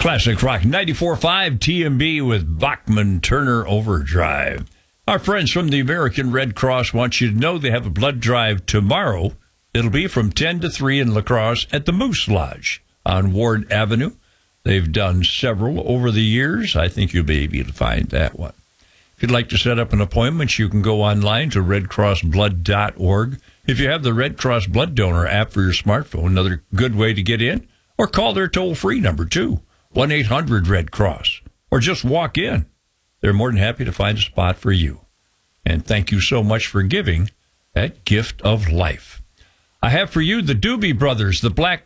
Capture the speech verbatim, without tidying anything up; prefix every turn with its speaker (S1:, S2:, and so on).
S1: Classic Rock ninety-four point five T M B with Bachman Turner Overdrive. Our friends from the American Red Cross want you to know they have a blood drive tomorrow. It'll be from ten to three in La Crosse at the Moose Lodge on Ward Avenue. They've done several over the years. I think you'll be able to find that one. If you'd like to set up an appointment, you can go online to red cross blood dot org. If you have the Red Cross Blood Donor app for your smartphone, another good way to get in, or call their toll-free number, too, one eight hundred red cross, or just walk in. They're more than happy to find a spot for you. And thank you so much for giving that gift of life. I have for you the Doobie Brothers, the Black